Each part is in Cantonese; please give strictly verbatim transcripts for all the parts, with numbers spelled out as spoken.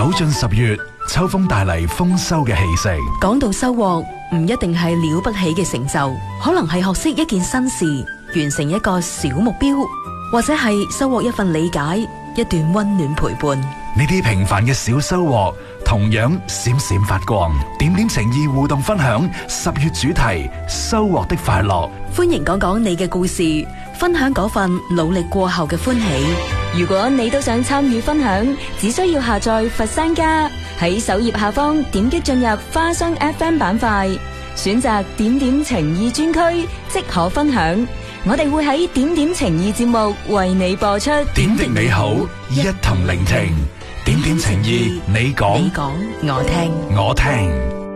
走進十月，秋風帶嚟豐收嘅氣息。 講到收穫，唔一定係了不起嘅成就，可能係學識一件新事，完成一個小目標，或者係收穫一份理解，一段溫暖陪伴。 呢啲平凡嘅小收穫，同樣閃閃發光。點點情意互動分享十月主題：收穫的快樂。 歡迎講講你嘅故事，分享嗰份努力過後嘅歡喜。如果你都想參與分享，只需要下載佛山家，喺首頁下方點擊進入花生 F M 板塊，選擇點點情意專區，即可分享。我哋會喺點點情意節目為你播出。 點滴你好，一同聆聽。點點情意，你講， 你講，我聽， 我聽。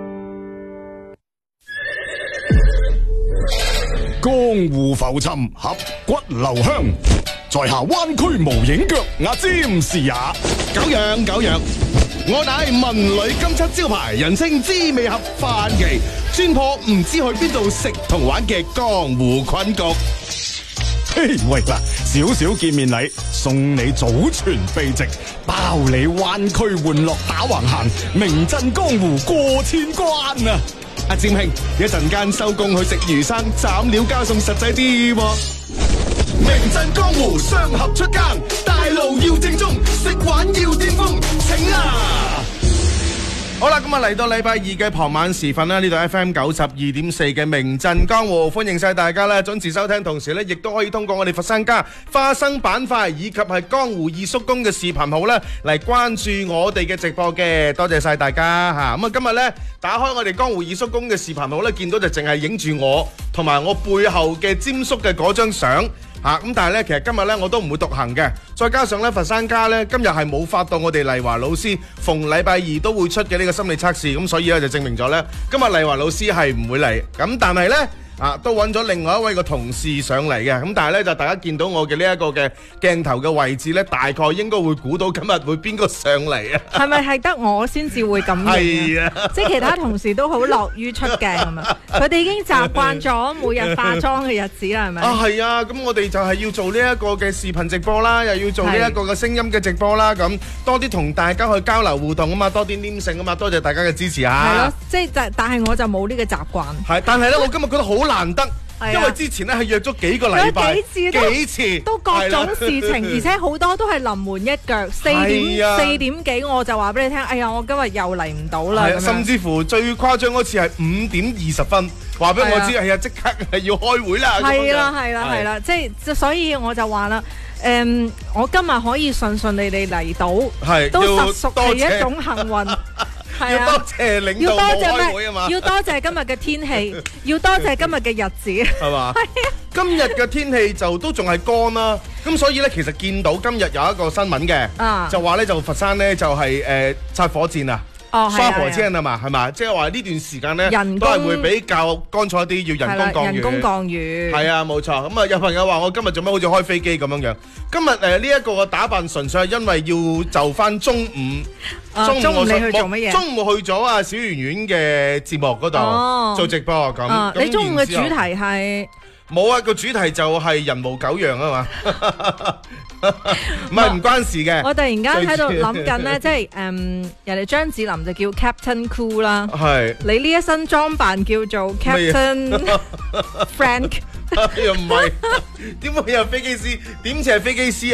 江湖浮沉，俠骨留香，在下灣區無影腳，阿占士也。 久仰久仰，我乃文旅金漆招牌，人稱滋味俠范奇，專破唔知去邊度食同玩嘅江湖困局。 嘿，喂嗱，少少見面禮，送你祖傳秘籍，包你灣區玩樂打橫行，名震江湖過千關啊！ 阿占兄，一陣間收工去食魚生，斬料加餸實際啲喎。名震江湖，雙俠出更，大路要正宗，食玩要巔峰，請啊！好啦，咁啊嚟到禮拜二嘅傍晚時分啦，呢度 F M 九十二點四嘅名震江湖，歡迎晒大家啦，準時收聽，同時咧亦都可以通過我哋佛山家花生板塊以及係江湖二叔公嘅視頻號咧嚟關注我哋嘅直播嘅，多謝晒大家吓。咁啊今日咧打開我哋江湖二叔公嘅視頻號咧，見到就淨係影住我同埋我背後嘅詹叔嘅嗰張相。吓咁、啊，但係咧，其實今日咧我都唔會獨行嘅，再加上咧佛山家咧今日係冇發到我哋麗華老師逢禮拜二都會出嘅呢個心理測試，咁所以咧就證明咗咧今日麗華老師係唔會嚟，咁但係咧啊都揾咗另外一位個同事上嚟嘅，咁但係咧就大家見到我嘅呢一個嘅鏡頭嘅位置咧，大概應該會估到今日會邊個上嚟啊？ 係咪係得我先至會咁樣？ 係啊， 即係其他同事都好樂於出鏡係咪？佢哋已經習慣咗每日化妝嘅日子啦，係咪？ 啊係啊，咁我哋就係要做呢一個嘅視頻直播啦，又要做呢一個嘅聲音嘅直播啦，咁多啲同大家去交流互動啊嘛，多啲黏性啊嘛，多謝大家嘅支持啊！ 係咯，即係但係我就冇呢個習慣。 係，但係咧，我今日覺得好難得。因為之前咧係約咗幾個禮拜， 幾次都幾次都各種事情，而且好多都係臨門一腳。四點四點幾我就話俾你聽，哎呀，我今日又嚟唔到啦。 甚至乎最誇張嗰次係五點二十分，話俾我知，哎呀，即刻係要開會啦。 係啦係啦係啦，即係所以我就話啦。誒，我今日可以順順利利嚟到，都實屬係一種幸運。 要多謝領導冇開會啊嘛， 要多謝今日嘅天氣，要多謝今日嘅日子， 係嘛？今日嘅天氣就都仲係乾啦，咁所以咧，其實見到今日有一個新聞嘅，啊、就話咧就佛山咧就係誒拆火箭啊。 哦， 沙河車啊嘛，係嘛？即係話呢段時間咧，都係會比較乾燥啲，要人工降雨。 人工降雨。係啊，冇錯。咁啊，有朋友話我今日做咩好似開飛機咁樣樣？今日誒呢一個嘅打扮純粹係因為要就翻中午， 啊、中午你去做乜嘢？ 中午去咗啊小圓圓嘅節目嗰度、哦、做直播咁。 啊、你中午嘅主題係？ 冇啊，個主題就係人無九樣啊嘛。唔係唔關事嘅。 我突然間喺度諗緊咧，即係誒、嗯，人哋張智霖就叫 Captain Cool 啦， 係你呢一身裝扮叫做 Captain Frank， 又唔係？點會有飛機師？點似係飛機師啊？